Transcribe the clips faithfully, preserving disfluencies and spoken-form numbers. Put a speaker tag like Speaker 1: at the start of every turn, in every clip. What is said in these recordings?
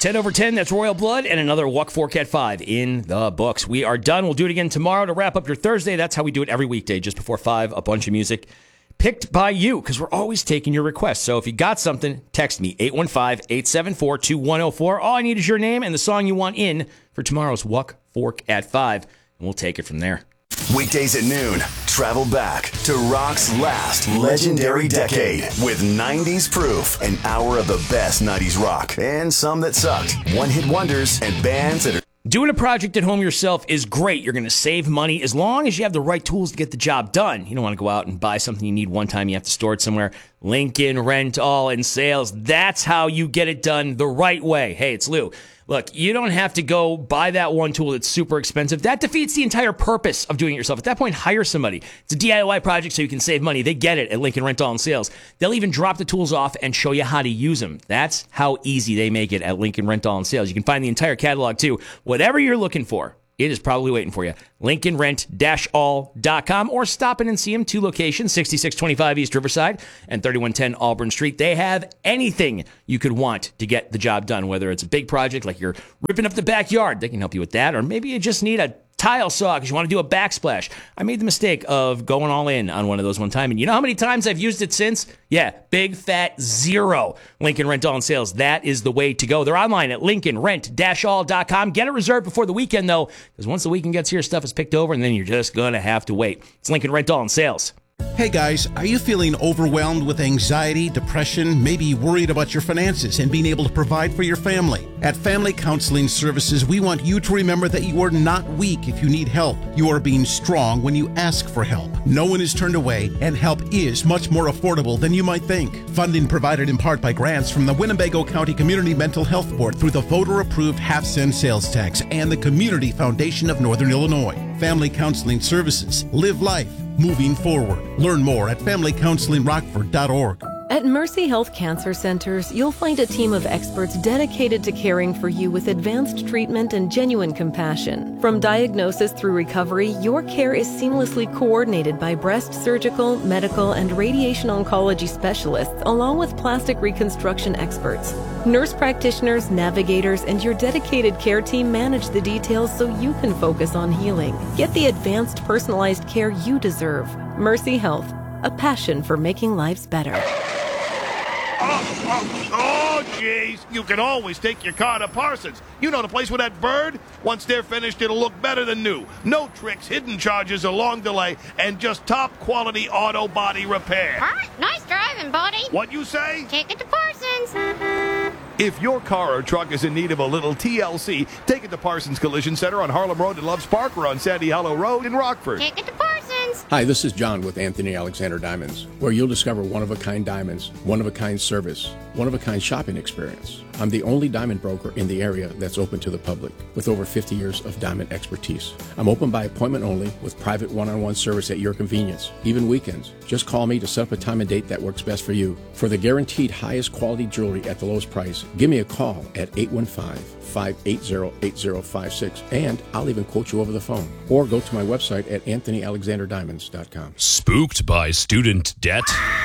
Speaker 1: ten over ten, that's Royal Blood, and another Walk Fork at five in the books. We are done. We'll do it again tomorrow to wrap up your Thursday. That's how we do it every weekday, just before five, a bunch of music picked by you, because we're always taking your requests. So if you got something, text me, eight one five, eight seven four, two one zero four. All I need is your name and the song you want in for tomorrow's Walk Fork at five, and we'll take it from there.
Speaker 2: Weekdays at noon, travel back to rock's last legendary decade with nineties Proof, an hour of the best nineties rock and some that sucked, one-hit wonders, and bands that are...
Speaker 1: Doing a project at home yourself is great. You're going to save money as long as you have the right tools to get the job done. You don't want to go out and buy something you need one time. You have to store it somewhere. Lincoln Rental and Sales. That's how you get it done the right way. Hey, it's Lou. Look, you don't have to go buy that one tool that's super expensive. That defeats the entire purpose of doing it yourself. At that point, hire somebody. It's a D I Y project so you can save money. They get it at Lincoln Rental and Sales. They'll even drop the tools off and show you how to use them. That's how easy they make it at Lincoln Rental and Sales. You can find the entire catalog, too. Whatever you're looking for, it is probably waiting for you. Lincoln Rent All dot com, or stop in and see them. Two locations, sixty-six twenty-five East Riverside and thirty-one ten Auburn Street. They have anything you could want to get the job done, whether it's a big project like you're ripping up the backyard. They can help you with that. Or maybe you just need a tile saw because you want to do a backsplash. I made the mistake of going all in on one of those one time, and you know how many times I've used it since? Yeah, big fat zero. Lincoln Rental and Sales. That is the way to go. They're online at Lincoln Rent All dot com. Get it reserved before the weekend, though, because once the weekend gets here, stuff is picked over, and then you're just going to have to wait. It's Lincoln Rental and Sales.
Speaker 3: Hey guys, are you feeling overwhelmed with anxiety, depression, maybe worried about your finances and being able to provide for your family? At Family Counseling Services, we want you to remember that you are not weak if you need help. You are being strong when you ask for help. No one is turned away, and help is much more affordable than you might think. Funding provided in part by grants from the Winnebago County Community Mental Health Board through the voter-approved half-cent sales tax and the Community Foundation of Northern Illinois. Family Counseling Services. Live life moving forward. Learn more at family counseling rockford dot org.
Speaker 4: At Mercy Health Cancer Centers, you'll find a team of experts dedicated to caring for you with advanced treatment and genuine compassion. From diagnosis through recovery, your care is seamlessly coordinated by breast surgical, medical, and radiation oncology specialists, along with plastic reconstruction experts. Nurse practitioners, navigators, and your dedicated care team manage the details so you can focus on healing. Get the advanced, personalized care you deserve. Mercy Health, a passion for making lives better.
Speaker 5: Oh, oh, oh, jeez. You can always take your car to Parsons. You know the place with that bird? Once they're finished, it'll look better than new. No tricks, hidden charges, or long delay, and just top-quality auto body repair.
Speaker 6: All right, nice driving, buddy.
Speaker 5: What you say?
Speaker 6: Take it to Parsons.
Speaker 5: If your car or truck is in need of a little T L C, take it to Parsons Collision Center on Harlem Road in Loves Park or on Sandy Hollow Road in Rockford.
Speaker 6: Take it to Parsons.
Speaker 7: Hi, this is John with Anthony Alexander Diamonds, where you'll discover one-of-a-kind diamonds, one-of-a-kind service, one-of-a-kind shopping experience. I'm the only diamond broker in the area that's open to the public, with over fifty years of diamond expertise. I'm open by appointment only, with private one-on-one service at your convenience, even weekends. Just call me to set up a time and date that works best for you. For the guaranteed highest quality jewelry at the lowest price, give me a call at eight one five, five eight zero, eight zero five six, and I'll even quote you over the phone. Or go to my website at anthony alexander diamonds dot com.
Speaker 8: Spooked by student debt?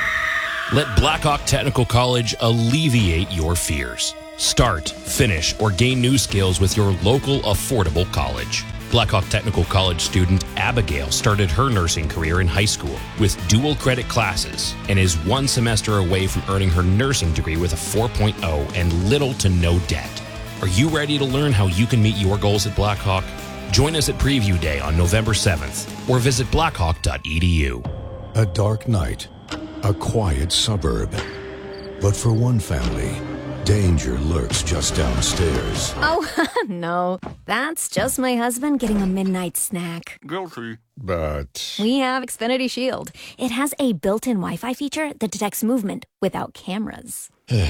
Speaker 8: Let Blackhawk Technical College alleviate your fears. Start, finish, or gain new skills with your local affordable college. Blackhawk Technical College student Abigail started her nursing career in high school with dual credit classes and is one semester away from earning her nursing degree with a four point oh and little to no debt. Are you ready to learn how you can meet your goals at Blackhawk? Join us at Preview Day on November seventh or visit blackhawk dot e d u.
Speaker 9: A dark night, a quiet suburb. But for one family, danger lurks just downstairs.
Speaker 10: Oh, no. That's just my husband getting a midnight snack.
Speaker 5: Guilty.
Speaker 9: But
Speaker 10: We have Xfinity Shield. It has a built-in Wi-Fi feature that detects movement without cameras.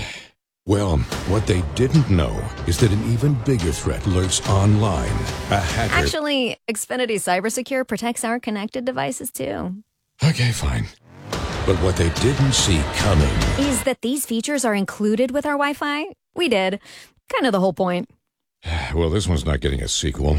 Speaker 9: Well, what they didn't know is that an even bigger threat lurks online. A hacker...
Speaker 10: Actually, Xfinity CyberSecure protects our connected devices, too.
Speaker 9: Okay, fine. But what they didn't see coming
Speaker 10: is that these features are included with our Wi-Fi. We did. Kind of the whole point.
Speaker 9: Well, this one's not getting a sequel.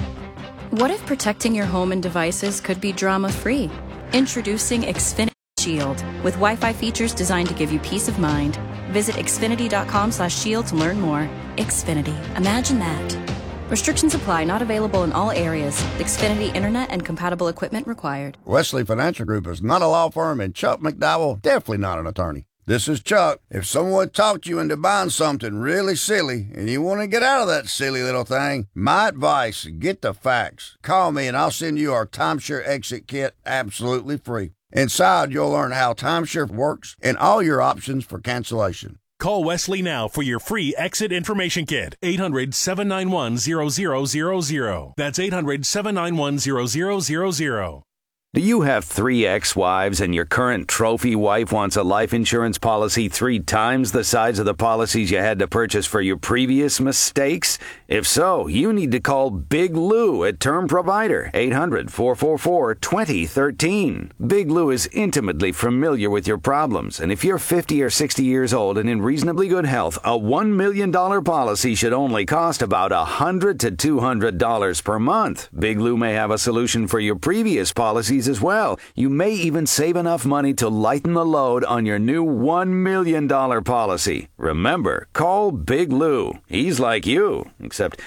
Speaker 11: What if protecting your home and devices could be drama-free? Introducing Xfinity Shield with Wi-Fi features designed to give you peace of mind. Visit xfinity dot com slash shield to learn more. Xfinity. Imagine that. Restrictions apply. Not available in all areas. Xfinity Internet and compatible equipment required.
Speaker 12: Wesley Financial Group is not a law firm, and Chuck McDowell definitely not an attorney. This is Chuck. If someone talked you into buying something really silly and you want to get out of that silly little thing, my advice, get the facts. Call me and I'll send you our timeshare exit kit absolutely free. Inside, you'll learn how timeshare works and all your options for cancellation.
Speaker 13: Call Wesley now for your free exit information kit. eight hundred, seven nine one, zero zero zero zero. That's eight hundred, seven nine one, zero zero zero zero.
Speaker 14: Do you have three ex-wives and your current trophy wife wants a life insurance policy three times the size of the policies you had to purchase for your previous mistakes? If so, you need to call Big Lou at Term Provider, eight hundred, four four four, two zero one three. Big Lou is intimately familiar with your problems, and if you're fifty or sixty years old and in reasonably good health, a one million dollars policy should only cost about one hundred to two hundred dollars per month. Big Lou may have a solution for your previous policies as well. You may even save enough money to lighten the load on your new one million dollars policy. Remember, call Big Lou. He's like you, except